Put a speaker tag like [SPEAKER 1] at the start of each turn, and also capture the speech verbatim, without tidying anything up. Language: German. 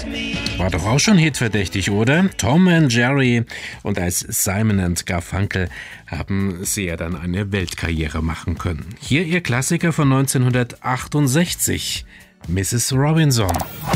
[SPEAKER 1] War doch auch schon hitverdächtig, oder? Tom and Jerry, und als Simon and Garfunkel haben sie ja dann eine Weltkarriere machen können. Hier ihr Klassiker von neunzehnhundertachtundsechzig, Missus Robinson.